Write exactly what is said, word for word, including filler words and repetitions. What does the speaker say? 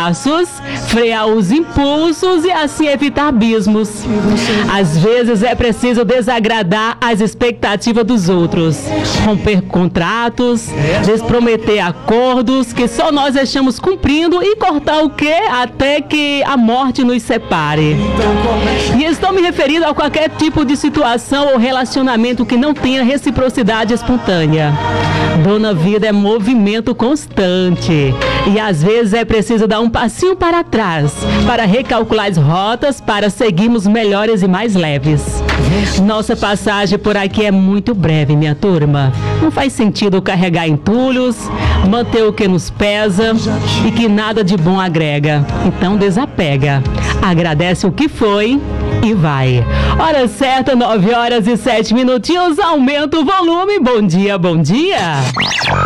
passos, frear os impulsos e assim evitar abismos. Às vezes é preciso desagradar as expectativas dos outros, romper contratos, desprometer acordos que só nós estamos cumprindo e cortar o quê? Até que a morte nos separe. E estou me referindo a qualquer tipo de situação ou relacionamento que não tenha reciprocidade espontânea. Dona Vida é movimento constante e às vezes é preciso dar um passinho para trás para recalcular as rotas para seguirmos melhores e mais leves. Nossa passagem por aqui é muito breve, minha turma. Não faz sentido carregar entulhos, manter o que nos pesa e que nada de bom agrega. Então desapega, agradece o que foi e vai. Hora certa, nove horas e sete minutinhos, aumenta o volume. Bom dia, bom dia.